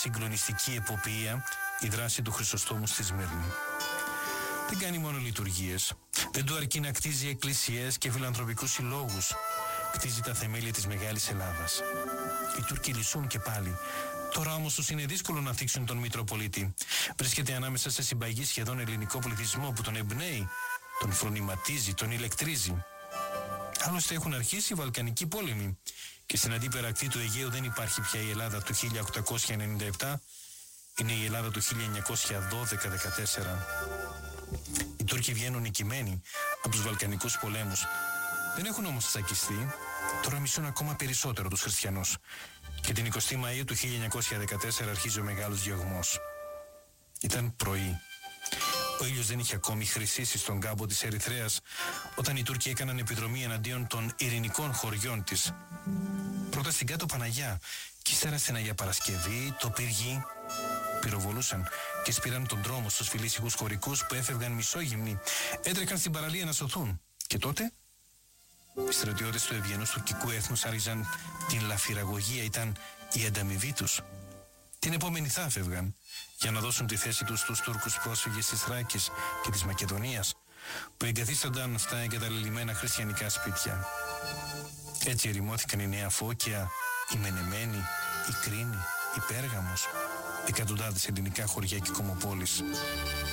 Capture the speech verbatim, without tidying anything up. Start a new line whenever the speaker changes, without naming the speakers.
συγκλονιστική εποπία η δράση του Χρυσοστόμου στη Σμύρνη. Δεν κάνει μόνο λειτουργίες. Δεν του αρκεί να κτίζει εκκλησίες και φιλανθρωπικούς συλλόγους. Κτίζει τα θεμέλια της Μεγάλης Ελλάδας. Οι Τούρκοι λυσούν και πάλι. Τώρα όμως τους είναι δύσκολο να θίξουν τον Μητροπολίτη. Βρίσκεται ανάμεσα σε συμπαγή σχεδόν ελληνικό πληθυσμό που τον εμπνέει, τον φρονηματίζει, τον ηλεκτρίζει. Άλλωστε έχουν αρχίσει οι Βαλκανικοί πόλεμοι και στην αντίπερα ακτή του Αιγαίου δεν υπάρχει πια η Ελλάδα του χίλια οκτακόσια ενενήντα επτά, είναι η Ελλάδα του χίλια εννιακόσια δώδεκα δεκατέσσερα. Οι Τούρκοι βγαίνουν νικημένοι από τους Βαλκανικούς πολέμους. Δεν έχουν όμως τσακιστεί, τώρα μισούν ακόμα περισσότερο τους χριστιανούς. Και την εικοστή Μαΐου του χίλια εννιακόσια δεκατέσσερα αρχίζει ο μεγάλος διωγμός. Ήταν πρωί. Ο ήλιος δεν είχε ακόμη χρυσήσει στον κάμπο της Ερυθρέας όταν οι Τούρκοι έκαναν επιδρομή εναντίον των ειρηνικών χωριών της. Πρώτα στην Κάτω Παναγιά και ύστερα στην Αγία Παρασκευή, το Πύργι. Πυροβολούσαν και σπήραν τον δρόμο στους φιλήσυχους χωρικούς που έφευγαν μισόγυμνοι, έτρεκαν στην παραλία να σωθούν. Και τότε οι στρατιώτες του ευγενούς τουρκικού έθνους άριζαν την λαφυραγωγία, ήταν η ανταμοιβή τους. Την επόμενη θα έφευγαν για να δώσουν τη θέση τους στους Τούρκους πρόσφυγες της Θράκης και της Μακεδονίας που εγκαθίστανταν στα εγκαταλελειμμένα χριστιανικά σπίτια. Έτσι ερημώθηκαν η Νέα Φώκια, η Μενεμένη, η Κρίνη, η Πέργαμος, εκατοντάδες ελληνικά χωριά και κομμοπόλεις.